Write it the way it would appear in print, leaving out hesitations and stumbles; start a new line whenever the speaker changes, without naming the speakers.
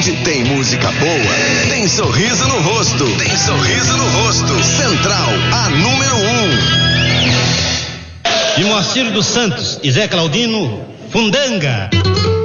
Onde tem música boa, tem sorriso no rosto. Tem sorriso no rosto. Central, a número 1.
De Moacir dos Santos e Zé Claudino, Fundanga.